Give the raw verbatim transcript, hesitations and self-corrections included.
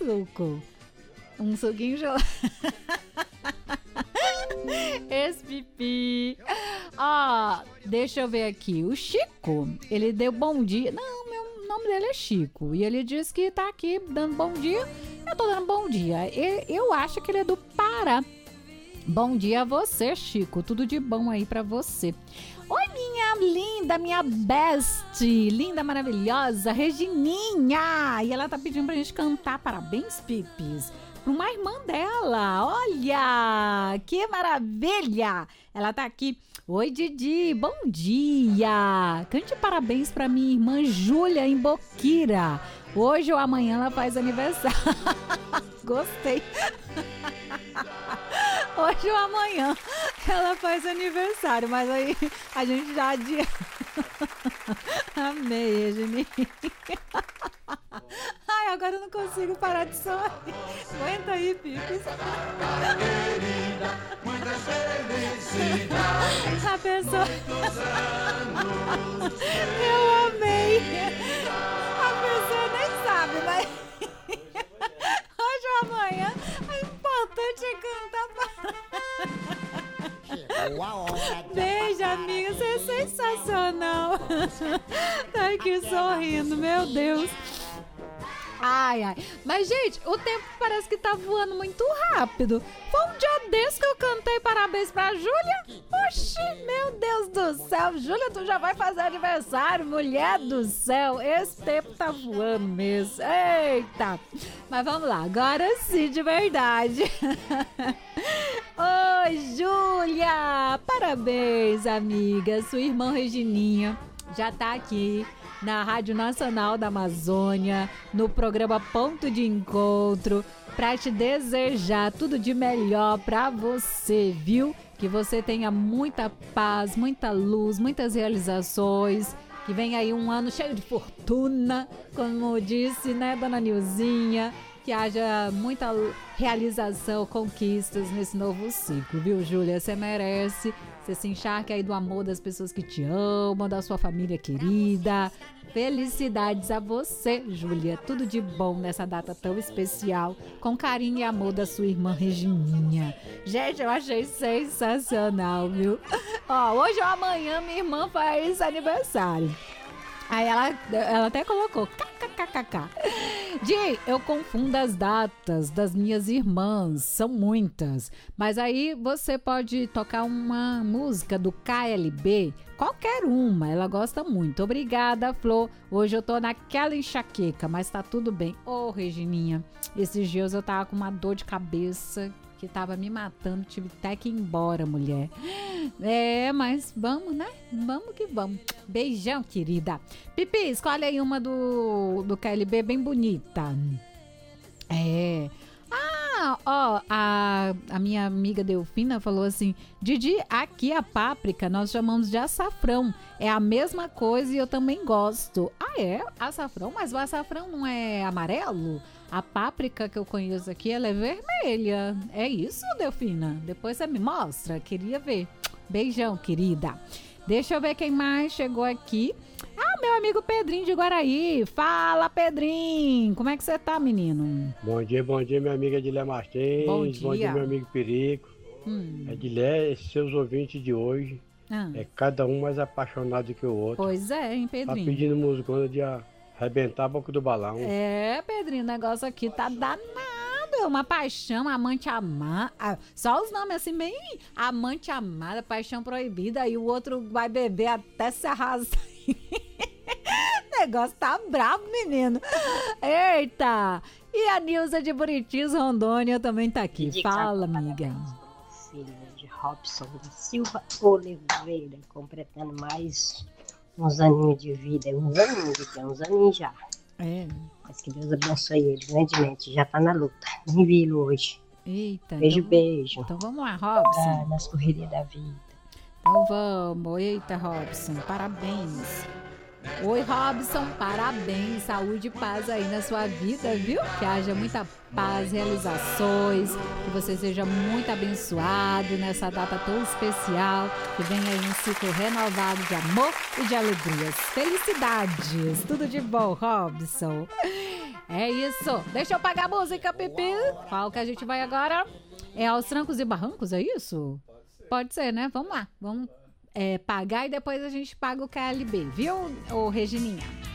suco. Um suquinho gelado. Esse pipi. Ó, deixa eu ver aqui. O Chico, ele deu bom dia. Não, meu nome dele é Chico. E ele disse que tá aqui dando bom dia. Eu tô dando bom dia. Eu, eu acho que ele é do Pará. Bom dia a você, Chico. Tudo de bom aí pra você. Oi, minha linda, minha best, linda, maravilhosa, Regininha. E ela tá pedindo pra gente cantar parabéns, Pipis, pra uma irmã dela. Olha, que maravilha. Ela tá aqui. Oi, Didi, bom dia. Cante parabéns pra minha irmã Júlia em Boquira. Hoje ou amanhã ela faz aniversário. Gostei. Hoje ou amanhã ela faz aniversário, mas aí a gente já adia. Amei, Eugênia. Ai, agora eu não consigo parar de sorrir. Aguenta aí, Pipis. A pessoa... Eu amei. A pessoa nem sabe, mas... Hoje ou amanhã, o importante é cantar para... Beijo, amiga, você é sensacional. Tá aqui sorrindo, meu Deus. Ai, ai. Mas, gente, o tempo parece que tá voando muito rápido. Foi um dia desse que eu cantei parabéns pra Júlia. Oxi, meu Deus do céu. Júlia, tu já vai fazer aniversário, mulher do céu. Esse tempo tá voando mesmo. Eita. Mas vamos lá, agora sim, de verdade. Oi, Júlia. Parabéns, amiga. Sua irmã Regininha já tá aqui na Rádio Nacional da Amazônia, no programa Ponto de Encontro, para te desejar tudo de melhor para você, viu? Que você tenha muita paz, muita luz, muitas realizações, que venha aí um ano cheio de fortuna, como disse, né, dona Nilzinha, que haja muita realização, conquistas nesse novo ciclo, viu, Júlia? Você merece, você se encharca aí do amor das pessoas que te amam, da sua família querida. Felicidades a você, Júlia. Tudo de bom nessa data tão especial, com carinho e amor da sua irmã Regininha. Gente, eu achei sensacional, viu? Ó, hoje ou amanhã minha irmã faz aniversário. Aí ela, ela até colocou kkkk. Di, eu confundo as datas das minhas irmãs, são muitas. Mas aí você pode tocar uma música do K L B, qualquer uma, ela gosta muito. Obrigada, Flor. Hoje eu tô naquela enxaqueca, mas tá tudo bem. Ô, Regininha, esses dias eu tava com uma dor de cabeça que tava me matando, tive até que ir embora, mulher. É, mas vamos, né? Vamos que vamos. Beijão, querida. Pipi, escolhe aí uma do, do K L B bem bonita. É. Ah, ó, a, a minha amiga Delfina falou assim: Didi, aqui a páprica nós chamamos de açafrão. É a mesma coisa e eu também gosto. Ah, é? Açafrão? Mas o açafrão não é amarelo? A páprica que eu conheço aqui, ela é vermelha. É isso, Delfina? Depois você me mostra. Queria ver. Beijão, querida. Deixa eu ver quem mais chegou aqui. Ah, meu amigo Pedrinho de Guaraí. Fala, Pedrinho. Como é que você tá, menino? Bom dia, bom dia, minha amiga Edilé Martins. Bom dia. Bom dia, meu amigo Perico. Hum. Edilé, seus ouvintes de hoje, ah. é cada um mais apaixonado que o outro. Pois é, hein, Pedrinho? Tá pedindo música de arrebentar a boca do balão. É, Pedrinho, o negócio aqui tá danado. Uma paixão, amante amada. Só os nomes assim, bem amante amada, paixão proibida. E o outro vai beber até se arrasar. O negócio tá bravo, menino. Eita! E a Nilza de Buritis, Rondônia, também tá aqui. Fala, amiga. Filha de Robson da Silva Oliveira, completando mais uns aninhos de vida. Uns aninhos, de ter uns aninhos já. É. Mas que Deus abençoe ele grandemente. Já tá na luta. Nem vi-lo hoje. Eita. Beijo, então, beijo. Então vamos lá, Robson. Ah, nas correrias da vida. Então vamos. Eita, Robson. Parabéns. Oi, Robson. Parabéns. Saúde e paz aí na sua vida, viu? Que haja muita paz, realizações. Que você seja muito abençoado nessa data tão especial. Que venha aí um ciclo renovado de amor e de alegrias. Felicidades. Tudo de bom, Robson. É isso. Deixa eu pagar a música, Pipi. Qual que a gente vai agora? É Aos Trancos e Barrancos, é isso? Pode ser, né? Vamos lá. Vamos é, pagar e depois a gente paga o K L B, viu, ô Regininha?